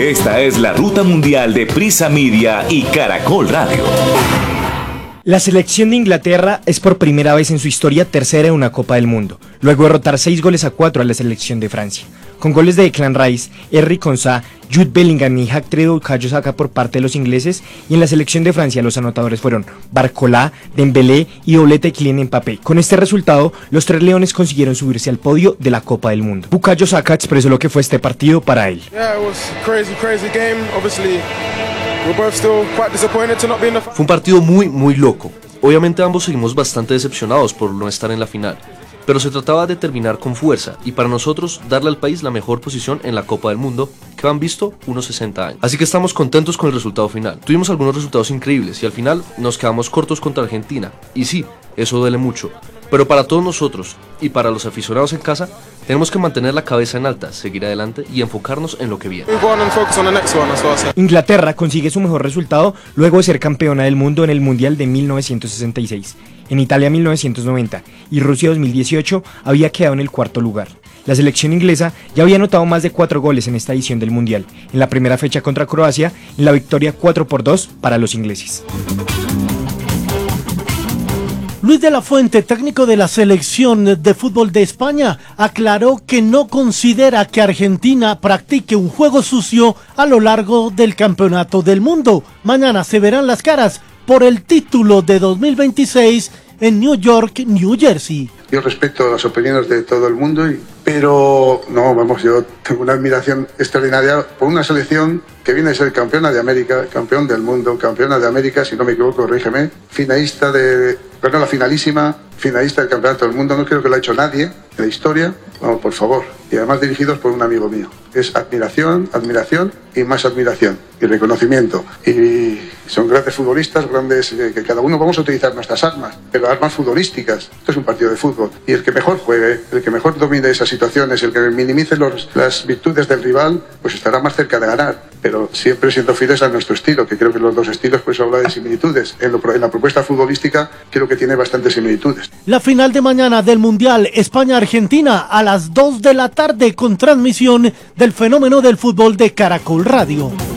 Esta es la Ruta Mundial de Prisa Media y Caracol Radio. La selección de Inglaterra es por primera vez en su historia tercera en una Copa del Mundo, luego de derrotar 6-4 a la selección de Francia. Con goles de Declan Rice, Henry Konsa, Jude Bellingham y Hector Bukayo Saka por parte de los ingleses, y en la selección de Francia los anotadores fueron Barcola, Dembélé y doblete de Kylian Mbappé. Con este resultado, los tres leones consiguieron subirse al podio de la Copa del Mundo. Bukayo Saka expresó lo que fue este partido para él. Fue un partido muy loco. Obviamente ambos seguimos bastante decepcionados por no estar en la final, pero se trataba de terminar con fuerza y para nosotros darle al país la mejor posición en la Copa del Mundo que han visto unos 60 años. Así que estamos contentos con el resultado final. Tuvimos algunos resultados increíbles y al final nos quedamos cortos contra Argentina. Y sí, eso duele mucho. Pero para todos nosotros y para los aficionados en casa, tenemos que mantener la cabeza en alta, seguir adelante y enfocarnos en lo que viene. Inglaterra consigue su mejor resultado luego de ser campeona del mundo en el Mundial de 1966. En Italia 1990 y Rusia 2018 había quedado en el cuarto lugar. La selección inglesa ya había anotado más de 4 goles en esta edición del Mundial, en la primera fecha contra Croacia, en la victoria 4-2 para los ingleses. Luis de la Fuente, técnico de la selección de fútbol de España, aclaró que no considera que Argentina practique un juego sucio a lo largo del Campeonato del Mundo. Mañana se verán las caras por el título de 2026 en New York, New Jersey. Yo respeto las opiniones de todo el mundo, pero yo tengo una admiración extraordinaria por una selección que viene a ser campeona de América, campeón del mundo, campeona de América, si no me equivoco, corrígeme, la finalísima, finalista del Campeonato del Mundo, no creo que lo ha hecho nadie en la historia, vamos, por favor, y además dirigidos por un amigo mío. Es admiración y más admiración y reconocimiento. Y son grandes futbolistas, que cada uno vamos a utilizar nuestras armas, pero armas futbolísticas. Esto es un partido de fútbol. Y el que mejor juegue, el que mejor domine esas situaciones, el que minimice las virtudes del rival, pues estará más cerca de ganar. Pero siempre siendo fieles a nuestro estilo, que creo que los dos estilos, pues habla de similitudes. En la propuesta futbolística creo que tiene bastantes similitudes. La final de mañana del Mundial España-Argentina a las 2 de la tarde con transmisión del Fenómeno del Fútbol de Caracol Radio.